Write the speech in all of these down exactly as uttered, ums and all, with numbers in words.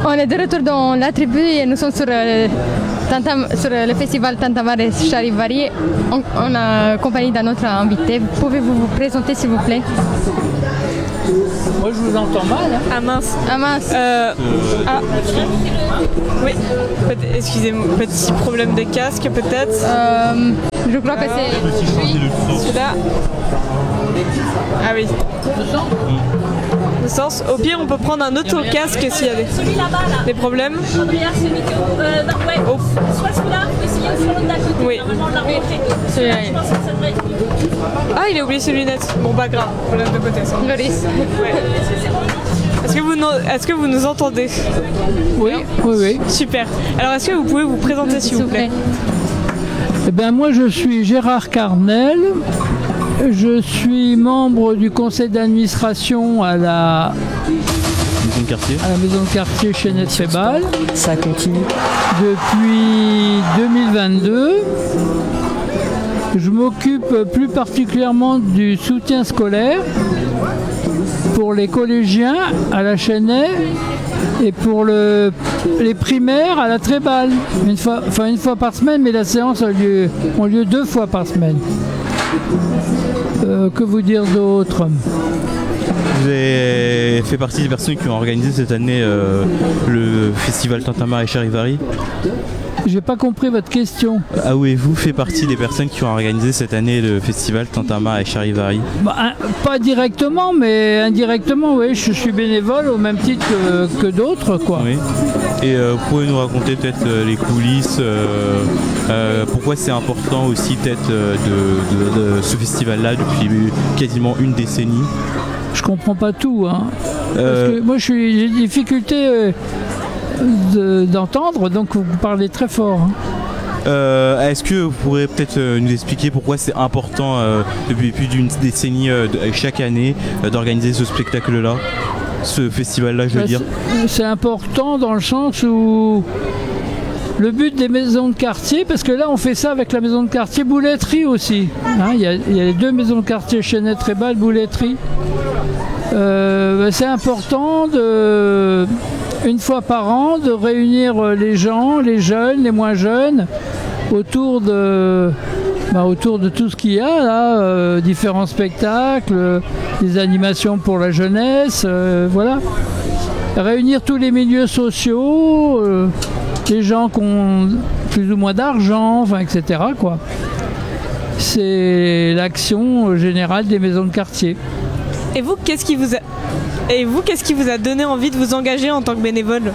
On est de retour dans la tribu et nous sommes sur, euh, Tantam, sur le festival Tintamarre Charivari. On, on a compagnie d'un autre invité. Pouvez-vous vous présenter s'il vous plaît? Moi je vous entends mal. Hein. Ah mince. Ah mince. Euh, ah. Oui, excusez-moi, petit problème de casque peut-être. Euh, je crois que c'est oui, celui-là. Ah oui. Le sens. Au pire, on peut prendre un autre casque s'il y a des, des problèmes. Oh. Soit celui-là, ou essayer le front d'à côté. Oui. Normalement, on l'a rentré. Celui-là. Je pense que ça devrait être mieux. Ah, il a oublié ses lunettes. Bon, bah grave, on laisse de côté ça. Loris. Ouais. Est-ce que, vous nous, est-ce que vous nous entendez? Oui, oui, oui. Super. Alors, est-ce que vous pouvez vous présenter s'il vous plaît? Eh bien, moi je suis Gérard Carnel. Je suis membre du conseil d'administration à la maison de quartier, à la maison de quartier Chenette-Fébal. Ça continue. Depuis deux mille vingt-deux. Je m'occupe plus particulièrement du soutien scolaire pour les collégiens à la Chênaie et pour le, les primaires à la Tréballe. Une fois, enfin une fois par semaine, mais la séance a lieu, a lieu deux fois par semaine. Euh, que vous dire d'autre? Vous avez fait partie des personnes qui ont organisé cette année euh, le festival Tintamarre Charivari. J'ai pas compris votre question. Avez-vous fait partie des personnes qui ont organisé cette année le festival Tintamarre Charivari? Bah, un, pas directement, mais indirectement, oui. Je suis bénévole au même titre que, que d'autres, quoi. Oui. Et euh, vous pouvez nous raconter peut-être euh, les coulisses, euh, euh, pourquoi c'est important aussi peut-être euh, de, de, de ce festival-là depuis quasiment une décennie? Je comprends pas tout, hein. Euh... Parce que moi, j'ai des difficultés euh, de, d'entendre, donc vous parlez très fort. Hein. Euh, est-ce que vous pourrez peut-être euh, nous expliquer pourquoi c'est important euh, depuis plus d'une décennie euh, de, chaque année euh, d'organiser ce spectacle-là, ce festival-là, je veux bah, dire? C'est important dans le sens où le but des maisons de quartier, parce que là on fait ça avec la maison de quartier Bouletterie aussi. Hein, il y a, il y a les deux maisons de quartier Chenette-Tréballe, Bouletterie. Euh, bah, c'est important de, une fois par an, de réunir les gens, les jeunes, les moins jeunes, autour de, bah, autour de tout ce qu'il y a là, euh, différents spectacles, des animations pour la jeunesse, euh, voilà. Réunir tous les milieux sociaux, euh, les gens qui ont plus ou moins d'argent, enfin, et cetera, quoi. C'est l'action générale des maisons de quartier. Et vous, qu'est-ce qui vous a... Et vous, qu'est-ce qui vous a donné envie de vous engager en tant que bénévole?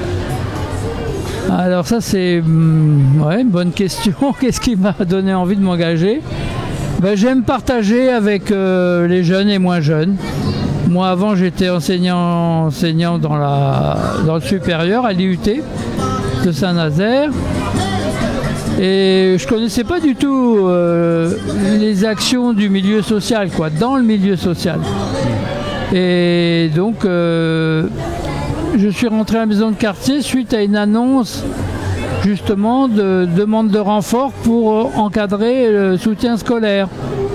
Alors ça, c'est hum, ouais, une bonne question. Qu'est-ce qui m'a donné envie de m'engager? Ben, j'aime partager avec euh, les jeunes et moins jeunes. Moi, avant, j'étais enseignant, enseignant dans, la, dans le supérieur à l'I U T de Saint-Nazaire. Et je connaissais pas du tout euh, les actions du milieu social, quoi, dans le milieu social. Et donc, euh, je suis rentré à la maison de quartier suite à une annonce, justement, de demande de renfort pour encadrer le soutien scolaire.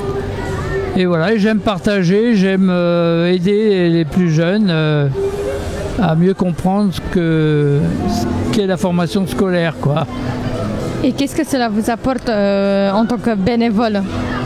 Et voilà, j'aime partager, j'aime euh, aider les plus jeunes euh, à mieux comprendre ce que, ce qu'est la formation scolaire, quoi. Et qu'est-ce que cela vous apporte euh, en tant que bénévole?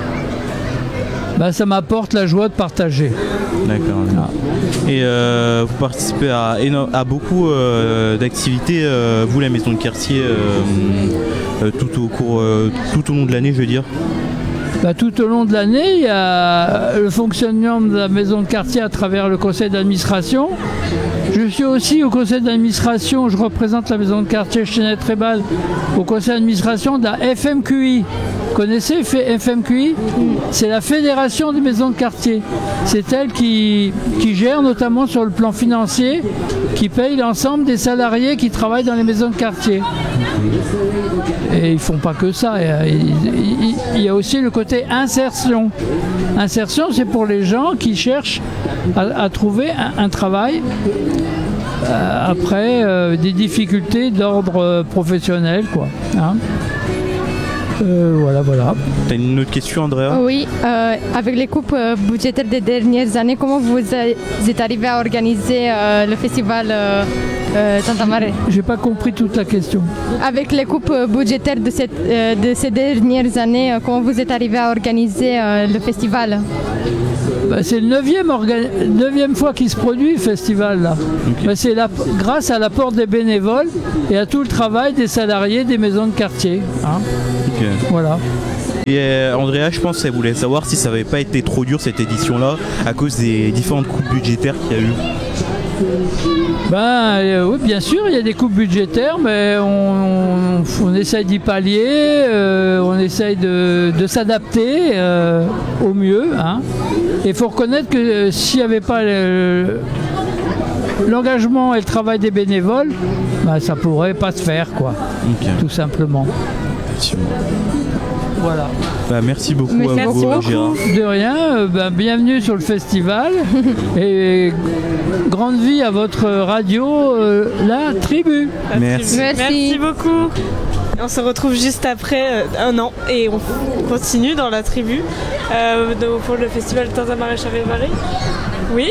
Ben, ça m'apporte la joie de partager. D'accord. Ah. Et euh, vous participez à, à beaucoup euh, d'activités, euh, vous la maison de quartier, euh, euh, tout au cours, euh, tout au long de l'année, je veux dire. Ben, tout au long de l'année, il y a le fonctionnement de la maison de quartier à travers le conseil d'administration. Je suis aussi au conseil d'administration, je représente la maison de quartier Chenette-Tréballe au conseil d'administration de la F M Q I. Vous connaissez F M Q I? C'est la fédération des maisons de quartier. C'est elle qui, qui gère notamment sur le plan financier, qui paye l'ensemble des salariés qui travaillent dans les maisons de quartier. Et ils ne font pas que ça. Il y a aussi le côté insertion. Insertion, c'est pour les gens qui cherchent à, à trouver un, un travail euh, après euh, des difficultés d'ordre professionnel, quoi. Hein. Euh, voilà, voilà. T'as une autre question, Andrea? Oui, euh, avec les coupes euh, budgétaires des dernières années, comment vous êtes arrivé à organiser euh, le festival euh, euh, Tintamarre? J'ai pas compris toute la question. Avec les coupes budgétaires de, cette, euh, de ces dernières années, euh, comment vous êtes arrivé à organiser euh, le festival? Bah, c'est le neuvième, orga- neuvième fois qu'il se produit le festival là. Okay. Bah, c'est la- grâce à l'apport des bénévoles et à tout le travail des salariés des maisons de quartier. Hein. Okay. Voilà. Et euh, Andrea, je pense qu'elle voulait savoir si ça n'avait pas été trop dur cette édition-là à cause des différentes coupes budgétaires qu'il y a eu. Ben euh, oui, bien sûr, il y a des coupes budgétaires, mais on, on, on essaye d'y pallier, euh, on essaye de, de s'adapter euh, au mieux. Hein. Et il faut reconnaître que euh, s'il n'y avait pas le, l'engagement et le travail des bénévoles, ben, ça ne pourrait pas se faire, quoi. Okay. Tout simplement. Voilà. Bah, merci beaucoup merci à vous, beaucoup. Gérard. De rien, euh, ben, bienvenue sur le festival et grande vie à votre radio, euh, La Tribu. La Merci. tribu. Merci. Merci beaucoup. On se retrouve juste après euh, un an et on continue dans La Tribu euh, de- pour le festival Tintamarre Charivari. Oui.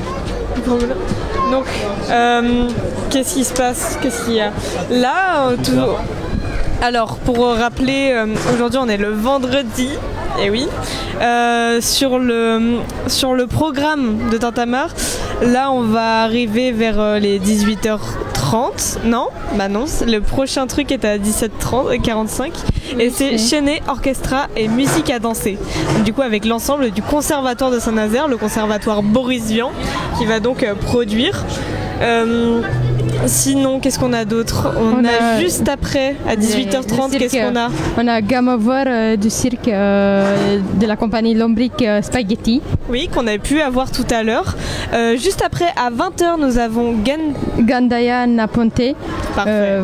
Donc, euh, qu'est-ce qui se passe? Qu'est-ce qu'il y a là euh, tout... Alors, pour rappeler, euh, aujourd'hui on est le vendredi, et oui, euh, sur, le, sur le programme de Tintamarre, là on va arriver vers euh, les dix-huit heures trente, non? Bah non, le prochain truc est à dix-sept heures quarante-cinq, et c'est Chenet Orchestra et musique à danser. Donc, du coup avec l'ensemble du Conservatoire de Saint-Nazaire, le Conservatoire Boris Vian, qui va donc euh, produire. Euh, Sinon, qu'est-ce qu'on a d'autre? On, On a, a juste après, à dix-huit heures trente, le cirque, qu'est-ce qu'on a? On a Game Over euh, du cirque euh, de la compagnie Lombric euh, Spaghetti. Oui, qu'on a pu avoir tout à l'heure. Euh, juste après, à vingt heures, nous avons Gan... Gandaya Naponte. Parfait. Euh,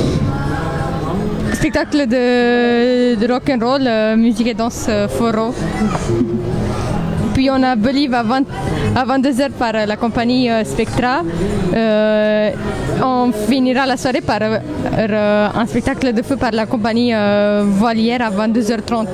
spectacle de, de rock and roll, euh, musique et danse euh, foro. Puis on a Believe à, vingt, à vingt-deux heures par euh, la compagnie euh, Spectra. Euh, on finira la soirée par euh, euh, un spectacle de feu par la compagnie euh, Voilière à vingt-deux heures trente.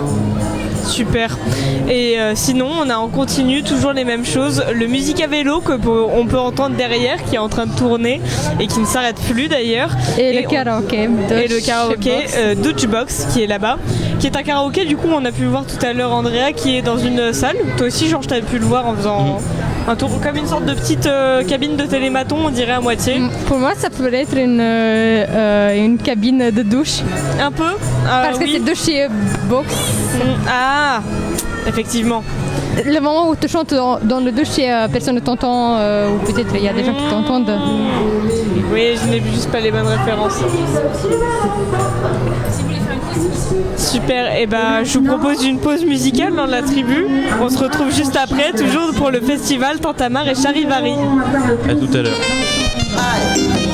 Super. Et euh, sinon, on a en continu toujours les mêmes choses. Le musique à vélo que peut- on peut entendre derrière, qui est en train de tourner et qui ne s'arrête plus d'ailleurs. Et, Et le on- karaoké. Et le karaoké euh, Dutchbox qui est là-bas, qui est un karaoké, du coup on a pu voir tout à l'heure Andrea, qui est dans une salle. Toi aussi Georges, t'avais pu le voir en faisant un tour, comme une sorte de petite euh, cabine de télématon, on dirait à moitié. Pour moi, ça pourrait être une, euh, euh, une cabine de douche. Un peu Ah, Parce que oui. c'est de chez Box. Mm, Ah, effectivement. Le moment où tu chantes dans, dans le douche et euh, personne ne t'entend, euh, ou peut-être il y a des gens qui t'entendent. Oui, je n'ai juste pas les bonnes références. Super, et bah je vous propose une pause musicale dans La Tribu. On se retrouve juste après, toujours pour le festival Tintamarre et Charivari. À tout à l'heure.